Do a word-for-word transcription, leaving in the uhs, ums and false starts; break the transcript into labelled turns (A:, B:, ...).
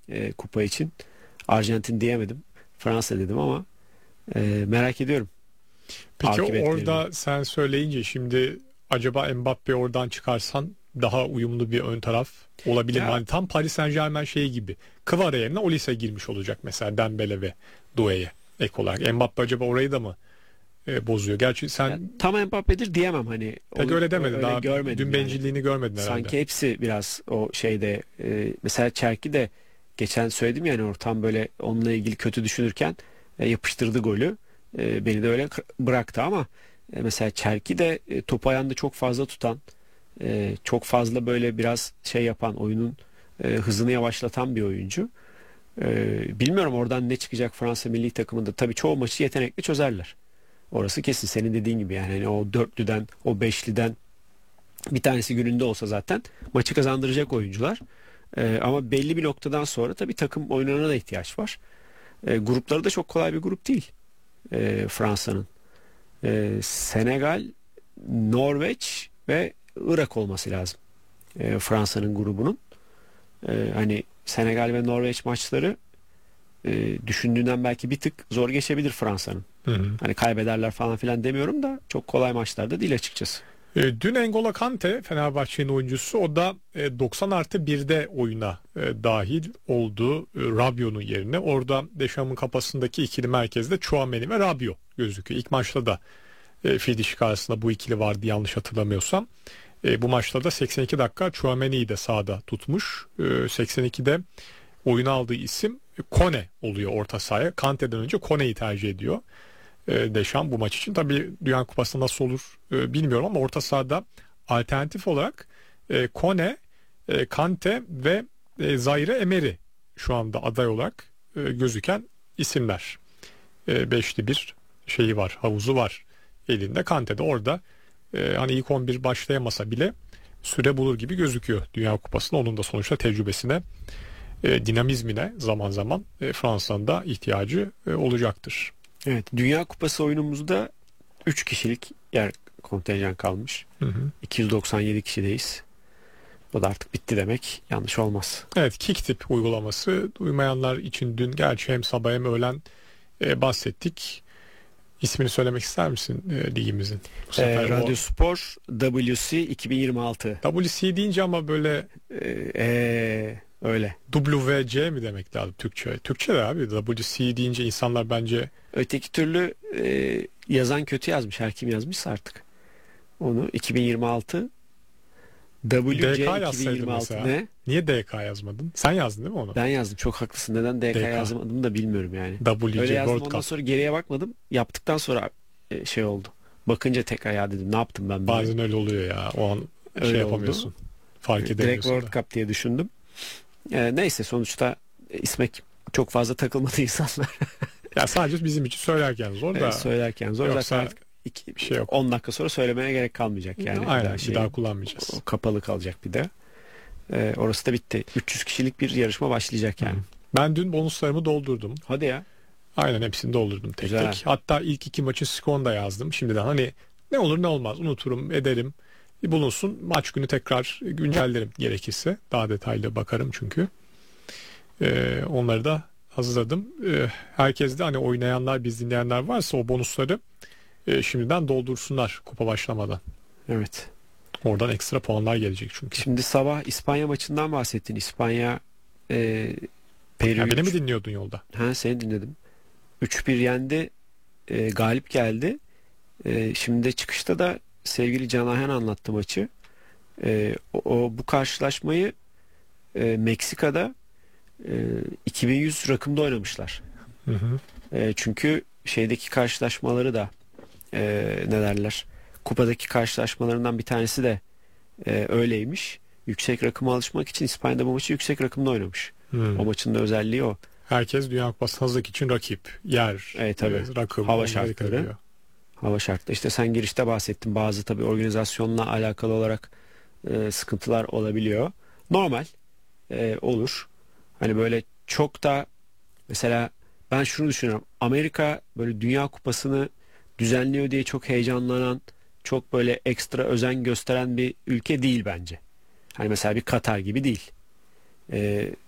A: e, kupa için. Arjantin diyemedim. Fransa dedim ama e, merak ediyorum.
B: Peki
A: Akıbetlerini.
B: orada sen söyleyince şimdi acaba Mbappe oradan çıkarsan daha uyumlu bir ön taraf olabilir mi?
A: Ya,
B: Hani tam Paris Saint-Germain şeyi gibi. Kvara yerine Olise girmiş olacak mesela Dembele ve Doué'ye ek olarak. Mbappe acaba orayı da mı e, bozuyor? Gerçi sen
A: ya tam Mbappe'dir diyemem, hani
B: pek
A: onu
B: öyle demedin.
A: öyle
B: Daha
A: görmedim
B: dün
A: yani.
B: bencilliğini görmedin herhalde.
A: Sanki hepsi biraz o şeyde, e, mesela Çerki de geçen söyledim yani, ortam böyle onunla ilgili kötü düşünürken e, yapıştırdı golü. E, beni de öyle k- bıraktı ama e, mesela Çerki de e, topu ayağında çok fazla tutan, e, çok fazla böyle biraz şey yapan, oyunun e, hızını yavaşlatan bir oyuncu. E, bilmiyorum oradan ne çıkacak Fransa milli takımında. Tabii çoğu maçı yetenekli çözerler. Orası kesin, senin dediğin gibi yani, hani o dörtlüden, o beşliden bir tanesi gününde olsa zaten maçı kazandıracak oyuncular. Ee, ama belli bir noktadan sonra tabii takım oyununa da ihtiyaç var. Ee, grupları da çok kolay bir grup değil ee, Fransa'nın. Ee, Senegal, Norveç ve Irak olması lazım ee, Fransa'nın grubunun. Ee, hani Senegal ve Norveç maçları e, düşündüğünden belki bir tık zor geçebilir Fransa'nın.
B: Hı hı.
A: Hani kaybederler falan filan demiyorum da çok kolay maçlar da değil açıkçası.
B: E, dün N'Golo Kante Fenerbahçe'nin oyuncusu, o da e, doksan artı birde oyuna e, dahil oldu, e, Rabiot'un yerine. Orada Dechamps'ın kafasındaki ikili merkezde Tchouaméni ve Rabiot gözüküyor. İlk maçta da e, fil dişi karşısında bu ikili vardı yanlış hatırlamıyorsam. E, bu maçta da seksen iki dakika Tchouaméni'yi de sahada tutmuş. E, seksen ikide oyuna aldığı isim Kone oluyor orta sahaya. Kante'den önce Kone'yi tercih ediyor e, Deschamps bu maç için. Tabii Dünya Kupası'nda nasıl olur e, bilmiyorum ama orta sahada alternatif olarak e, Kone, e, Kante ve e, Zaire Emery şu anda aday olarak e, gözüken isimler. E, beşli bir şeyi var, havuzu var elinde. Kante de orada e, hani ilk on bir başlayamasa bile süre bulur gibi gözüküyor Dünya Kupası'nda. Onun da sonuçta tecrübesine, e, dinamizmine zaman zaman e, Fransa'nın da ihtiyacı e, olacaktır.
A: Evet, Dünya Kupası oyunumuzda üç kişilik yer kontenjan kalmış.
B: Hı hı.
A: iki yüz doksan yedi kişideyiz. O da artık bitti demek yanlış olmaz.
B: Evet, Kiktip uygulaması duymayanlar için dün gerçi hem sabah hem öğlen e, bahsettik. İsmini söylemek ister misin e, ligimizin? Bu sefer
A: Ee,
B: o
A: Radyo Spor W C iki bin yirmi altı.
B: W C deyince ama böyle
A: Ee, ee, öyle.
B: W C mi demek lazım Türkçe? Türkçe de abi, W C deyince insanlar bence
A: Öteki türlü ee, yazan kötü yazmış. Her kim yazmışsa artık. Onu iki bin yirmi altı W
B: D
A: C
B: K yazsaydın
A: iki bin yirmi altı
B: mesela.
A: ne?
B: Niye D K yazmadın? Sen yazdın değil mi onu?
A: Ben yazdım. Çok haklısın. Neden D K
B: D K.
A: yazmadım da bilmiyorum yani.
B: W
A: Öyle
B: C
A: yazdım,
B: World
A: ondan
B: Cup.
A: sonra geriye bakmadım. Yaptıktan sonra e, şey oldu. Bakınca tekrar ya dedim, ne yaptım ben böyle?
B: Bazen öyle oluyor ya. O an şey
A: Öyle
B: yapamıyorsun.
A: oldu.
B: Fark
A: Direkt
B: edemiyorsun
A: World
B: da.
A: Cup diye düşündüm. Ee, neyse, sonuçta e, isme çok fazla takılmadı insanlar.
B: Ya sadece bizim için söylerken zor da
A: Evet, söylerken zor.
B: yoksa
A: Zaten artık iki,
B: bir şey yok.
A: on dakika sonra söylemeye gerek kalmayacak yani.
B: Aynen,
A: Bir daha,
B: bir
A: şey,
B: daha kullanmayacağız.
A: o kapalı kalacak bir de. Ee, orası da bitti. üç yüz kişilik bir yarışma başlayacak yani.
B: Hı. Ben dün bonuslarımı doldurdum.
A: Hadi ya.
B: Aynen, hepsini doldurdum tek
A: Güzel.
B: tek. Hatta ilk iki maçın skorunu da yazdım. Şimdiden hani ne olur ne olmaz unuturum ederim. Bir bulunsun, maç günü tekrar güncellerim gerekirse. Daha detaylı bakarım çünkü. Ee, onları da hazırladım. Ee, herkes de hani oynayanlar, biz dinleyenler varsa o bonusları e, şimdiden doldursunlar kupa başlamadan.
A: Evet.
B: Oradan ekstra puanlar gelecek çünkü.
A: Şimdi sabah İspanya maçından bahsettin. İspanya e, Peru.
B: Ya beni mi dinliyordun yolda?
A: Ha, seni dinledim. üç bir yendi. E, galip geldi. E, şimdi de çıkışta da sevgili Can Ayhan anlattı maçı. E, o, o bu karşılaşmayı e, Meksika'da e, iki bin yüz rakımda oynamışlar.
B: Hı hı.
A: E, çünkü şeydeki karşılaşmaları da e, ne derler? Kupadaki karşılaşmalarından bir tanesi de e, öyleymiş. Yüksek rakıma alışmak için İspanya'da bu maçı yüksek rakımda oynamış.
B: Hmm.
A: O maçın da özelliği o.
B: Herkes Dünya Kupası hazırlık için rakip, yer,
A: Evet, tabii.
B: e, rakım,
A: Hava
B: onlara
A: şartları.
B: dikkat ediyor.
A: Hava şartları. İşte sen girişte bahsettin. Bazı tabii organizasyonla alakalı olarak e, sıkıntılar olabiliyor. Normal e, olur. Hani böyle çok da, mesela ben şunu düşünüyorum. Amerika böyle Dünya Kupası'nı düzenliyor diye çok heyecanlanan, çok böyle ekstra özen gösteren bir ülke değil bence. Hani mesela bir Katar gibi değil. E,